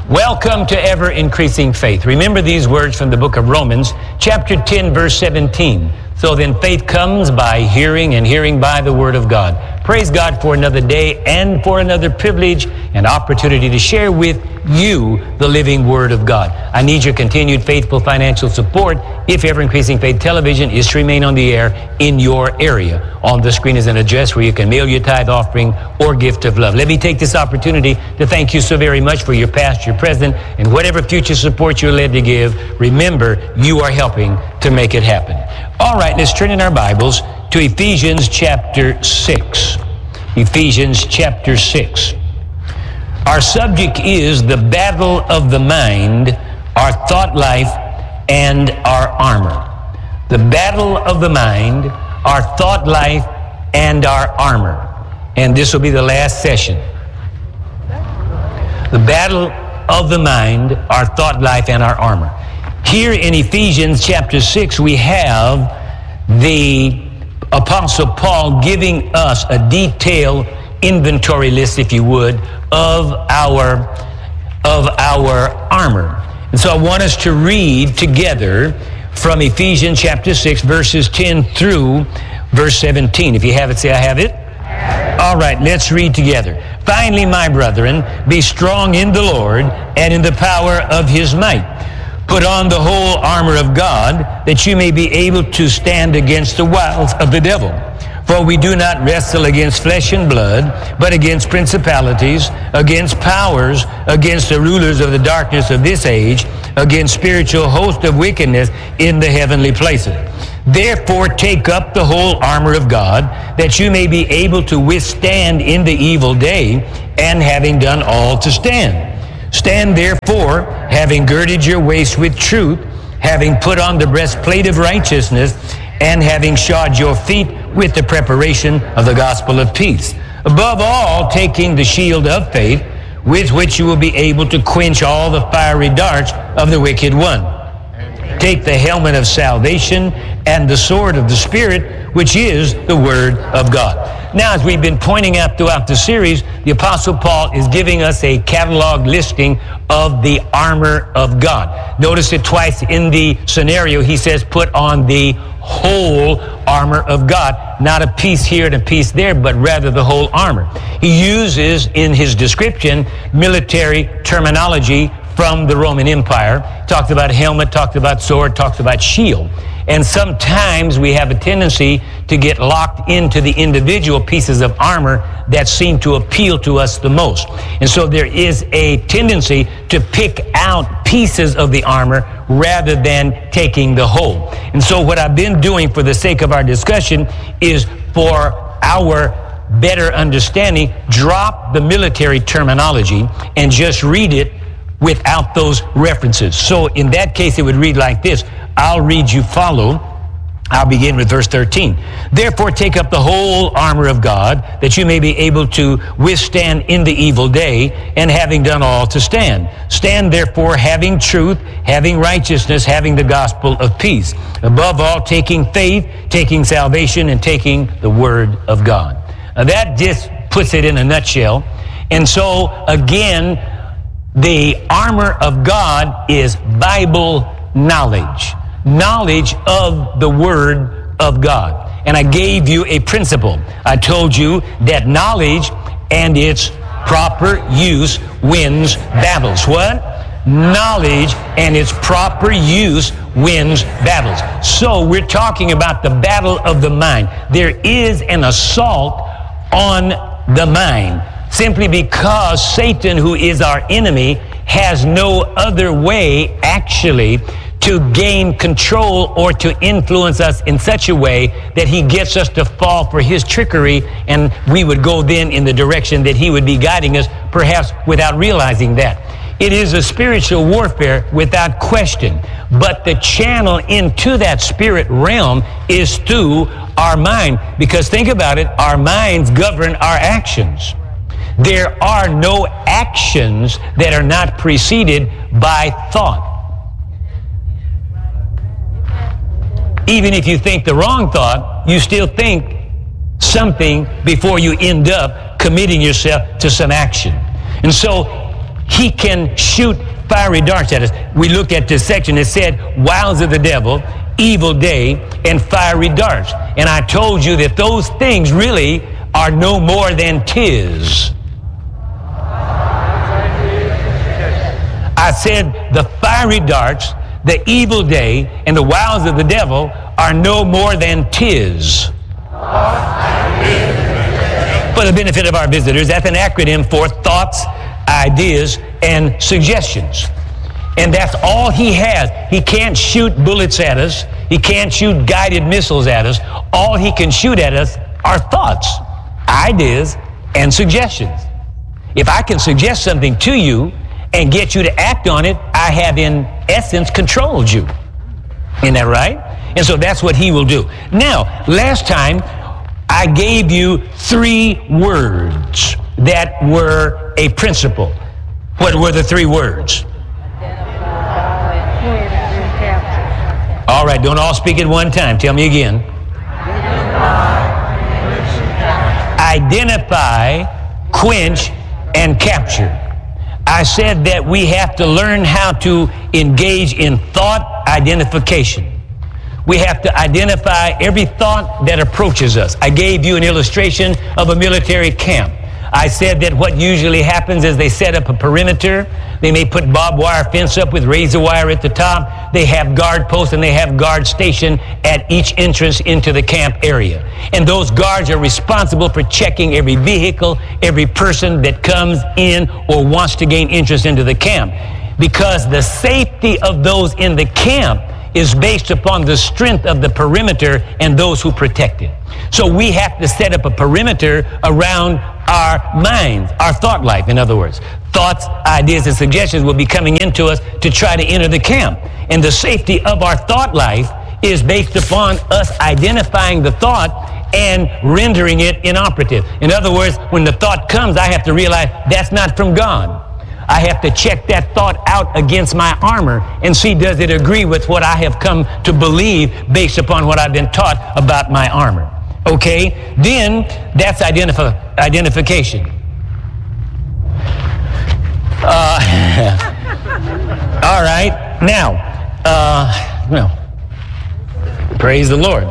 Welcome to Ever Increasing Faith. Remember these words from the book of Romans, chapter 10, verse 17. So then faith comes by hearing, and hearing by the word of God. Praise God for another day and for another privilege and opportunity to share with you the living word of God. I need your continued faithful financial support if Ever Increasing Faith Television is to remain on the air in your area. On the screen is an address where you can mail your tithe offering or gift of love. Let me take this opportunity to thank you so very much for your past, your present, and whatever future support you're led to give. Remember, you are helping to make it happen. All right, let's turn in our Bibles to Ephesians chapter 6. Ephesians chapter 6. Our subject is the battle of the mind, our thought life, and our armor. The battle of the mind, our thought life, and our armor. And this will be the last session. The battle of the mind, our thought life, and our armor. Here in Ephesians chapter 6, we have the Apostle Paul giving us a detailed inventory list, if you would, of our armor. And so I want us to read together from Ephesians chapter 6, verses 10 through verse 17. If you have it, say, I have it. All right, let's read together. Finally, my brethren, be strong in the Lord and in the power of his might. Put on the whole armor of God, that you may be able to stand against the wiles of the devil. For we do not wrestle against flesh and blood, but against principalities, against powers, against the rulers of the darkness of this age, against spiritual hosts of wickedness in the heavenly places. Therefore take up the whole armor of God, that you may be able to withstand in the evil day, and having done all to stand. Stand therefore, having girded your waist with truth, having put on the breastplate of righteousness, and having shod your feet with the preparation of the gospel of peace. Above all, taking the shield of faith, with which you will be able to quench all the fiery darts of the wicked one. Take the helmet of salvation and the sword of the Spirit, which is the word of God. Now, as we've been pointing out throughout the series, the Apostle Paul is giving us a catalog listing of the armor of God. Notice it twice in the scenario. He says, put on the whole armor of God. Not a piece here and a piece there, but rather the whole armor. He uses in his description military terminology from the Roman Empire. Talked about helmet, talked about sword, talked about shield. And sometimes we have a tendency to get locked into the individual pieces of armor that seem to appeal to us the most. And so there is a tendency to pick out pieces of the armor rather than taking the whole. And so what I've been doing for the sake of our discussion is, for our better understanding, drop the military terminology and just read it without those references. So in that case, it would read like this. I'll read, you follow. I'll begin with verse 13. Therefore, take up the whole armor of God, that you may be able to withstand in the evil day, and having done all to stand. Stand therefore, having truth, having righteousness, having the gospel of peace. Above all, taking faith, taking salvation, and taking the word of God. Now that just puts it in a nutshell. And so, again, the armor of God is Bible knowledge. Knowledge of the Word of God. And I gave you a principle. I told you that knowledge and its proper use wins battles. What? Knowledge and its proper use wins battles. So we're talking about the battle of the mind. There is an assault on the mind, simply because Satan, who is our enemy, has no other way actually to gain control or to influence us in such a way that he gets us to fall for his trickery, and we would go then in the direction that he would be guiding us, perhaps without realizing that. It is a spiritual warfare without question, but the channel into that spirit realm is through our mind, because think about it, our minds govern our actions. There are no actions that are not preceded by thought. Even if you think the wrong thought, you still think something before you end up committing yourself to some action. And so he can shoot fiery darts at us. We looked at this section. It said, wiles of the devil, evil day, and fiery darts. And I told you that those things really are no more than tis. I said the fiery darts, the evil day, and the wiles of the devil are no more than tis. For the benefit of our visitors, that's an acronym for thoughts, ideas, and suggestions. And that's all he has. He can't shoot bullets at us. He can't shoot guided missiles at us. All he can shoot at us are thoughts, ideas, and suggestions. If I can suggest something to you and get you to act on it, I have in essence controlled you. Isn't that right? And so that's what he will do. Now, last time I gave you 3 words that were a principle. What were the 3 words? All right, don't all speak at one time. Tell me again. Identify, quench, and capture. I said that we have to learn how to engage in thought identification. We have to identify every thought that approaches us. I gave you an illustration of a military camp. I said that what usually happens is they set up a perimeter. They may put barbed wire fence up with razor wire at the top. They have guard posts and they have guards stationed at each entrance into the camp area. And those guards are responsible for checking every vehicle, every person that comes in or wants to gain interest into the camp. Because the safety of those in the camp is based upon the strength of the perimeter and those who protect it. So we have to set up a perimeter around our minds, our thought life, in other words. Thoughts, ideas, and suggestions will be coming into us to try to enter the camp. And the safety of our thought life is based upon us identifying the thought and rendering it inoperative. In other words, when the thought comes, I have to realize that's not from God. I have to check that thought out against my armor and see, does it agree with what I have come to believe based upon what I've been taught about my armor. Okay? Then that's identification. All right. Now, praise the Lord.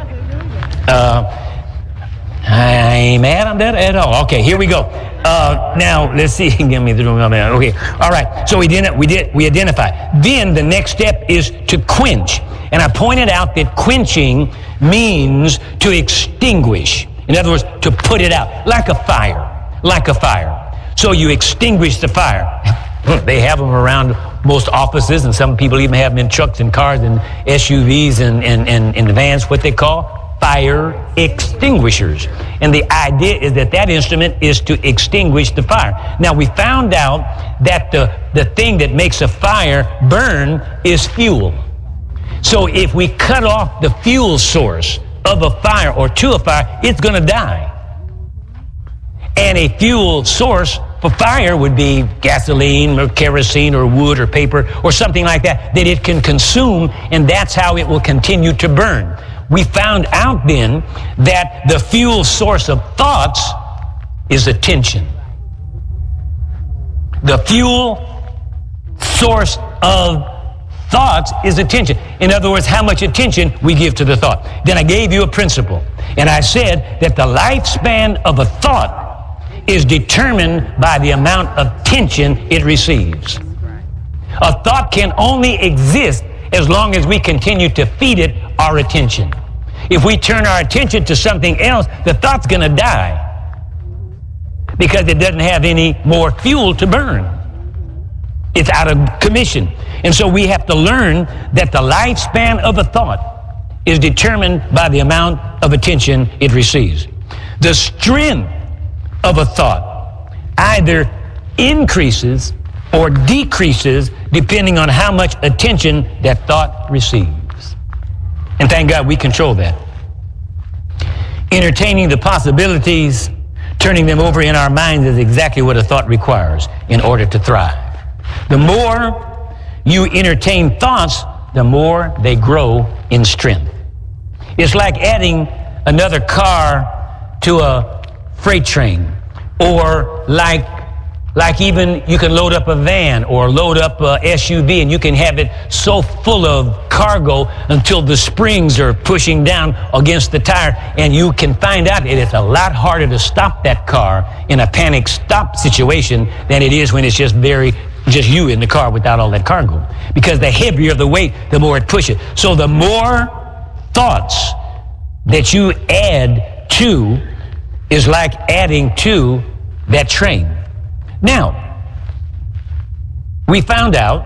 I ain't mad on that at all. Okay, here we go. Now, let's see. Give me the room. Okay. All right. So we identify. Then the next step is to quench. And I pointed out that quenching means to extinguish. In other words, to put it out. Like a fire. Like a fire. So you extinguish the fire. They have them around most offices, and some people even have them in trucks and cars and SUVs and vans, what they call fire extinguishers. And the idea is that that instrument is to extinguish the fire. Now, we found out that the thing that makes a fire burn is fuel. So if we cut off the fuel source of a fire or to a fire, it's going to die. And a fuel source for fire would be gasoline or kerosene or wood or paper or something like that it can consume, and that's how it will continue to burn. We found out then that the fuel source of thoughts is attention. The fuel source of thoughts is attention. In other words, how much attention we give to the thought. Then I gave you a principle, and I said that the lifespan of a thought is determined by the amount of attention it receives. A thought can only exist as long as we continue to feed it our attention. If we turn our attention to something else, the thought's going to die because it doesn't have any more fuel to burn. It's out of commission. And so we have to learn that the lifespan of a thought is determined by the amount of attention it receives. The strength of a thought either increases or decreases depending on how much attention that thought receives. And thank God we control that. Entertaining the possibilities, turning them over in our minds is exactly what a thought requires in order to thrive. The more you entertain thoughts, the more they grow in strength. It's like adding another car to a freight train, or like Like even you can load up a van or load up a SUV and you can have it so full of cargo until the springs are pushing down against the tire, and you can find out that it's a lot harder to stop that car in a panic stop situation than it is when it's just you in the car without all that cargo. Because the heavier the weight, the more it pushes. So the more thoughts that you add to is like adding to that train. Now, we found out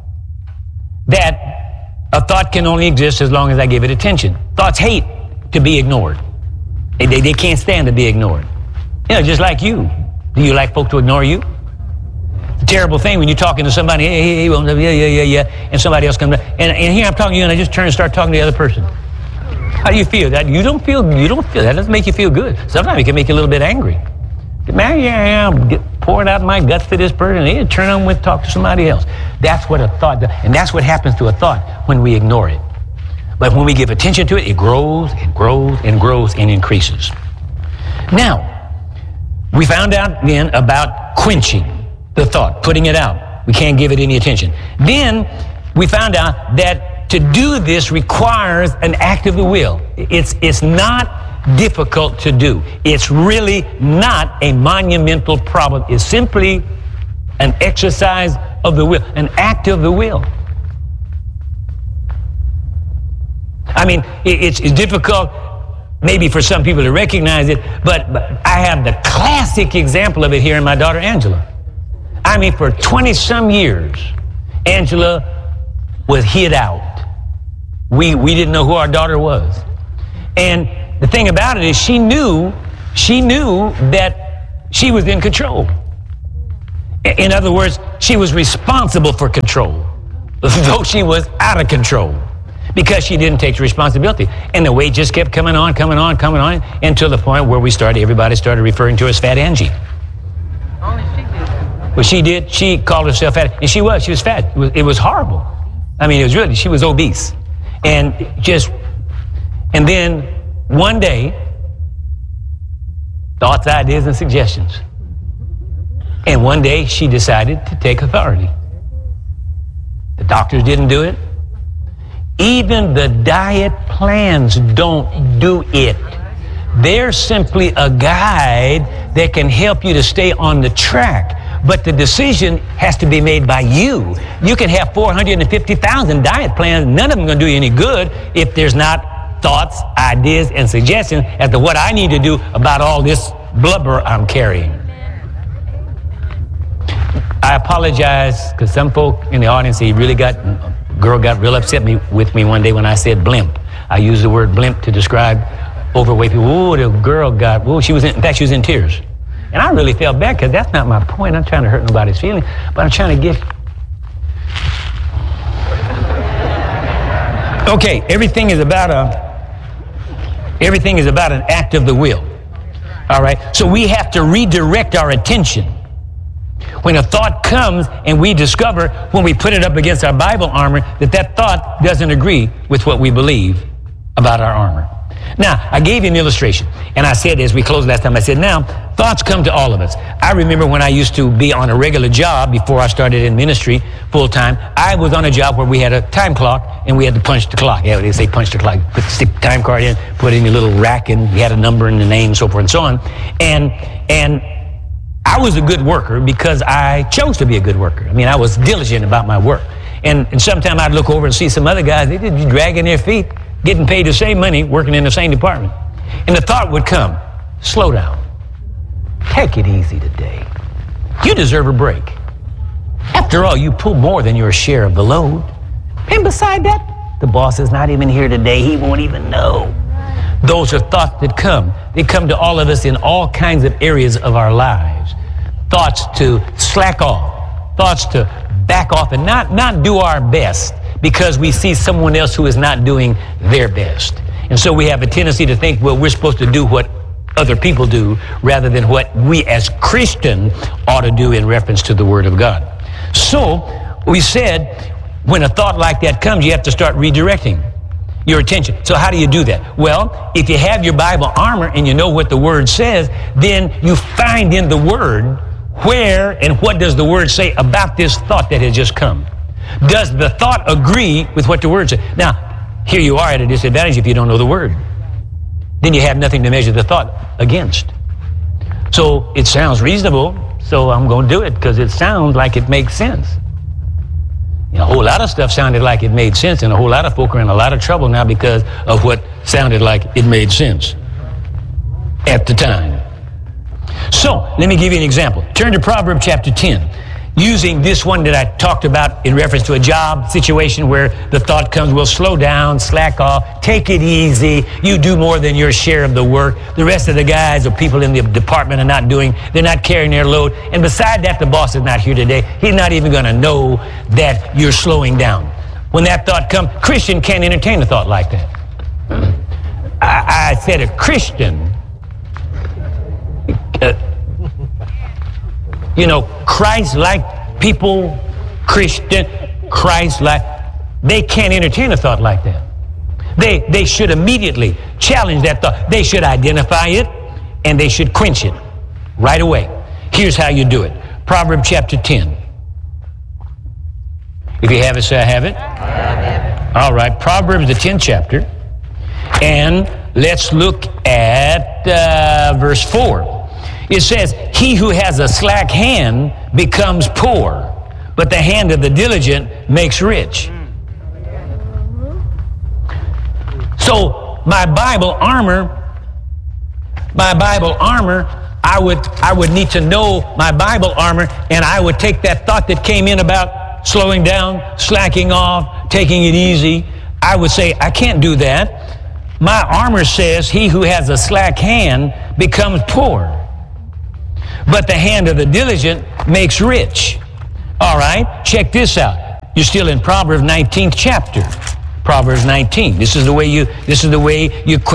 that a thought can only exist as long as I give it attention. Thoughts hate to be ignored. They can't stand to be ignored. You know, just like you. Do you like folk to ignore you? It's a terrible thing when you're talking to somebody, hey, well, yeah, and somebody else comes up. And here I'm talking to you, and I just turn and start talking to the other person. How do you feel? That you don't feel that doesn't make you feel good. Sometimes it can make you a little bit angry. Man, yeah, I'm pouring out my guts to this person, and they turn on and talk to somebody else. That's what a thought does, and that's what happens to a thought when we ignore it. But when we give attention to it, it grows and grows and grows and increases. Now, we found out then about quenching the thought, putting it out. We can't give it any attention. Then we found out that to do this requires an act of the will. It's not difficult to do. It's really not a monumental problem. It's simply an exercise of the will, an act of the will. I mean, it's difficult maybe for some people to recognize it, but I have the classic example of it here in my daughter Angela. I mean, for 20-some years, Angela was hid out. We didn't know who our daughter was. And the thing about it is she knew that she was in control. In other words, she was responsible for control, though she was out of control because she didn't take the responsibility. And the weight just kept coming on until the point where everybody started referring to her as Fat Angie. Only she did. Well, she did. She called herself fat, and she was fat. It was horrible. I mean, she was obese. And then one day, thoughts, ideas, and suggestions. And one day she decided to take authority. The doctors didn't do it. Even the diet plans don't do it. They're simply a guide that can help you to stay on the track. But the decision has to be made by you. You can have 450,000 diet plans. None of them are going to do you any good if there's not thoughts, ideas, and suggestions as to what I need to do about all this blubber I'm carrying. I apologize because some folk in the audience, a girl got real upset with me one day when I said blimp. I used the word blimp to describe overweight people. Ooh, the girl she was in tears. And I really felt bad because that's not my point. I'm trying to hurt nobody's feelings, but I'm trying to get... Okay, everything is about an act of the will. All right? So we have to redirect our attention. When a thought comes and we discover when we put it up against our Bible armor that thought doesn't agree with what we believe about our armor. Now, I gave you an illustration, and I said, as we closed last time, I said, now, thoughts come to all of us. I remember when I used to be on a regular job before I started in ministry full-time, I was on a job where we had a time clock, and we had to punch the clock. Yeah, they say punch the clock. Stick the time card in, put it in your little rack, and we had a number and the name, so forth and so on. And I was a good worker because I chose to be a good worker. I mean, I was diligent about my work. And sometimes I'd look over and see some other guys, they'd be dragging their feet, getting paid the same money, working in the same department. And the thought would come, slow down. Take it easy today. You deserve a break. After all, you pull more than your share of the load. And beside that, the boss is not even here today. He won't even know. Those are thoughts that come. They come to all of us in all kinds of areas of our lives. Thoughts to slack off. Thoughts to back off and not do our best because we see someone else who is not doing their best. And so we have a tendency to think, well, we're supposed to do what other people do rather than what we as Christians ought to do in reference to the Word of God. So we said when a thought like that comes, you have to start redirecting your attention. So how do you do that? Well, if you have your Bible armor and you know what the Word says, then you find in the Word where and what does the Word say about this thought that has just come? Does the thought agree with what the Word says? Now, here you are at a disadvantage if you don't know the Word. Then you have nothing to measure the thought against. So it sounds reasonable, so I'm going to do it because it sounds like it makes sense. You know, a whole lot of stuff sounded like it made sense, and a whole lot of folk are in a lot of trouble now because of what sounded like it made sense at the time. So, let me give you an example. Turn to Proverbs chapter 10. Using this one that I talked about in reference to a job situation where the thought comes, well, slow down, slack off, take it easy. You do more than your share of the work. The rest of the guys or people in the department are not doing, they're not carrying their load. And beside that, the boss is not here today. He's not even going to know that you're slowing down. When that thought comes, Christian can't entertain a thought like that. I said a Christian, Christ-like people, Christian, Christ-like, they can't entertain a thought like that. They should immediately challenge that thought. They should identify it, and they should quench it right away. Here's how you do it. Proverbs chapter 10. If you have it, say I have it. All right, Proverbs the 10th chapter. And let's look at verse 4. It says, he who has a slack hand becomes poor, but the hand of the diligent makes rich. So my Bible armor, I would need to know my Bible armor, and I would take that thought that came in about slowing down, slacking off, taking it easy. I would say, I can't do that. My armor says he who has a slack hand becomes poor, but the hand of the diligent makes rich. All right, check this out. You're still in Proverbs 19th chapter. Proverbs 19. This is the way you